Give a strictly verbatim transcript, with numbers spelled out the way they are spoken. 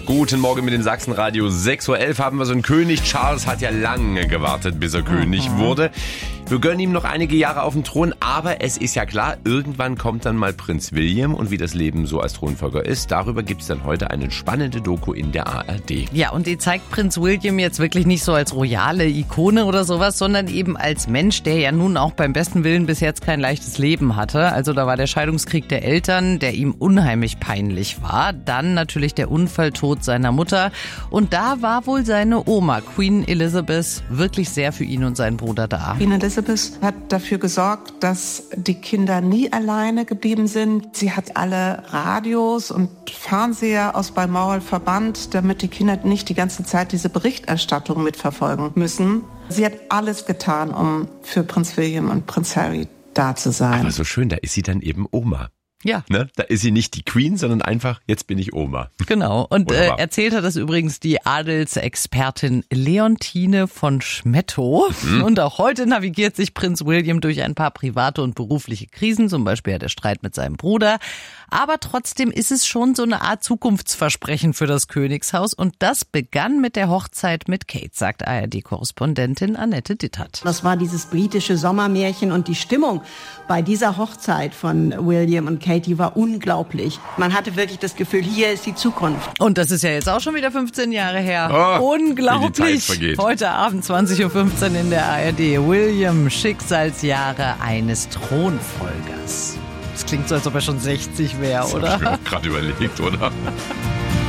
Guten Morgen mit dem Sachsenradio. sechs Uhr elf haben wir so einen König. Charles hat ja lange gewartet, bis er mhm. König wurde. Wir gönnen ihm noch einige Jahre auf dem Thron, aber es ist ja klar, irgendwann kommt dann mal Prinz William und wie das Leben so als Thronfolger ist, darüber gibt es dann heute eine spannende Doku in der A R D. Ja, und die zeigt Prinz William jetzt wirklich nicht so als royale Ikone oder sowas, sondern eben als Mensch, der ja nun auch beim besten Willen bis jetzt kein leichtes Leben hatte. Also da war der Scheidungskrieg der Eltern, der ihm unheimlich peinlich war. Dann natürlich der Unfalltod seiner Mutter. Und da war wohl seine Oma, Queen Elizabeth, wirklich sehr für ihn und seinen Bruder da. Queen Elizabeth hat dafür gesorgt, dass die Kinder nie alleine geblieben sind. Sie hat alle Radios und Fernseher aus Balmoral verbannt, damit die Kinder nicht die ganze Zeit diese Berichterstattung mitverfolgen müssen. Sie hat alles getan, um für Prinz William und Prinz Harry da zu sein. Aber so schön, da ist sie dann eben Oma. Ja. Ne? Da ist sie nicht die Queen, sondern einfach, jetzt bin ich Oma. Genau. Und äh, erzählt hat das übrigens die Adelsexpertin Leontine von Schmettow. Mhm. Und auch heute navigiert sich Prinz William durch ein paar private und berufliche Krisen, zum Beispiel ja der Streit mit seinem Bruder. Aber trotzdem ist es schon so eine Art Zukunftsversprechen für das Königshaus. Und das begann mit der Hochzeit mit Kate, sagt A R D-Korrespondentin Annette Dittert. Das war dieses britische Sommermärchen und die Stimmung bei dieser Hochzeit von William und Kate, die war unglaublich. Man hatte wirklich das Gefühl, hier ist die Zukunft. Und das ist ja jetzt auch schon wieder fünfzehn Jahre her. Oh, unglaublich. Wie die Zeit vergeht. Heute Abend zwanzig Uhr fünfzehn in der A R D. William, Schicksalsjahre eines Thronfolgers. Das klingt so, als ob er schon sechzig wäre, oder? Das hab ich mir auch gerade überlegt, oder?